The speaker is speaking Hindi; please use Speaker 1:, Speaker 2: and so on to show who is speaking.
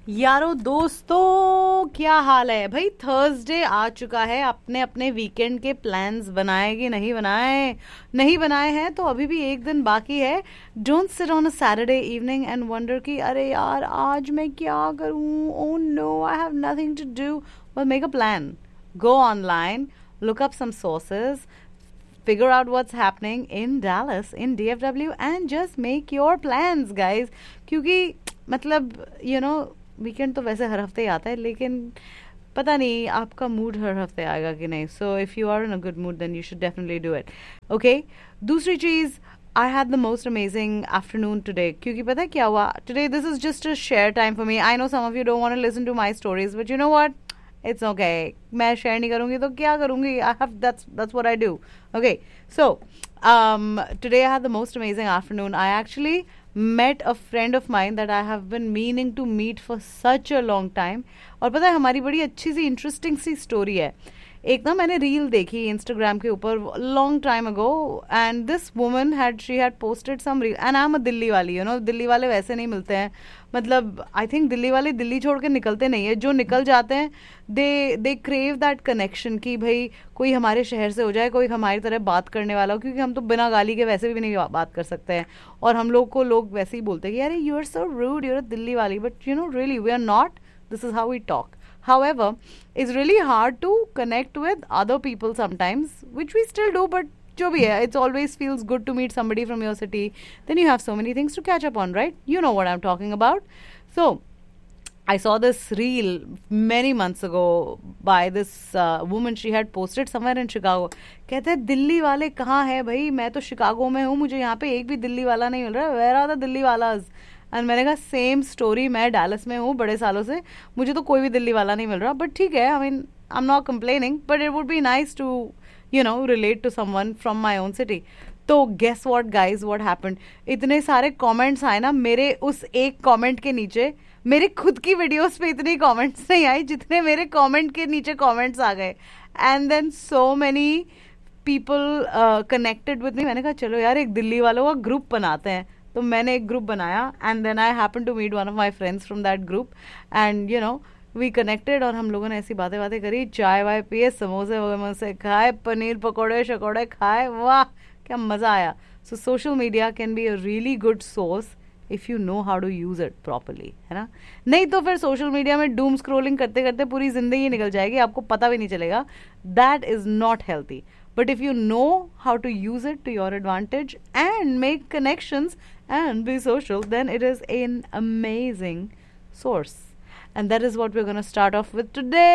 Speaker 1: यारो दोस्तों, क्या हाल है भाई। थर्सडे आ चुका है। अपने अपने वीकेंड के प्लान्स बनाए कि नहीं बनाए? नहीं बनाए हैं तो अभी भी एक दिन बाकी है। Don't sit on a Saturday evening and wonder कि अरे यार आज मैं क्या करूं, oh no I have nothing to do. Well, make a plan, go online, look up some sources, figure out what's happening in Dallas, in DFW, and just make your plans, guys. क्योंकि मतलब वीकेंड तो वैसे हर हफ्ते ही आता है, लेकिन पता नहीं आपका मूड हर हफ्ते आएगा कि नहीं. So if you are in a good mood then you should definitely do it. Okay. दूसरी चीज़, I had the most amazing afternoon today. क्योंकि पता है क्या हुआ today? This is just a share time for me. I know some of you don't want to listen to my stories, but you know what, it's okay. मैं शेयर नहीं करूंगी तो क्या करूंगी? I have that's what I do. Okay. So today I had the most amazing afternoon. I actually met a friend of mine that I have been meaning to meet for such a long time. और पता है हमारी बड़ी अच्छी सी इंटरेस्टिंग सी स्टोरी है. एक ना मैंने रील देखी इंस्टाग्राम के ऊपर long time ago, and this woman she had posted some reel. And I am a Delhi वाली, दिल्ली वाले वैसे नहीं मिलते हैं. मतलब आई थिंक दिल्ली वाले दिल्ली छोड़ के निकलते नहीं है. जो निकल जाते हैं दे क्रेव दैट कनेक्शन कि भाई कोई हमारे शहर से हो जाए, कोई हमारी तरह बात करने वाला हो. क्योंकि हम तो बिना गाली के वैसे भी नहीं बात कर सकते हैं, और हम लोग को लोग वैसे ही बोलते हैं कि अरे you are so rude, you are Delhi वाली. But really we are not. This is how we talk. However, it's really hard to connect with other people sometimes, which we still do, but जो भी है, it always feels good to meet somebody from your city. Then you have so many things to catch up on, right? You know what I'm talking about. So, I saw this reel many months ago by this woman. She had posted somewhere in Chicago. कहते हैं दिल्ली वाले कहाँ है भाई? मैं तो शिकागो में हूँ, मुझे यहाँ पे एक भी दिल्ली वाला नहीं मिल रहा. Where are the Delhi वालाज? And मैंने कहा सेम स्टोरी, मैं डैलस में हूँ बड़े सालों से, मुझे तो कोई भी दिल्ली वाला नहीं मिल रहा. बट ठीक है, I mean I am not complaining, but it would be nice to relate to someone from my own city. तो guess what guys, what happened? इतने सारे कमेंट्स आए ना मेरे उस एक कमेंट के नीचे. मेरे खुद की वीडियोस पे इतनी कमेंट्स नहीं आई जितने मेरे कमेंट के नीचे कमेंट्स आ गए. And then so many people connected with me. मैंने कहा चलो यार एक दिल्ली वालों का ग्रुप बनाते हैं. तो मैंने एक ग्रुप बनाया, and then I happen to meet one of my friends from that group, and we connected. और हम लोगों ने ऐसी बातें बातें करी, चाय वाय पिए, समोसे वमोसे खाए, पनीर पकौड़े शकौड़े खाए. वाह क्या मज़ा आया. सो social media can be a really good source if you know how to use it properly, है ना? नहीं तो फिर सोशल मीडिया में डूम स्क्रोलिंग करते करते पूरी ज़िंदगी निकल जाएगी, आपको पता भी नहीं चलेगा. That is not healthy. But if you know how to use it to your advantage and make connections and be social, then it is an amazing source. And that is what we're going to start off with today.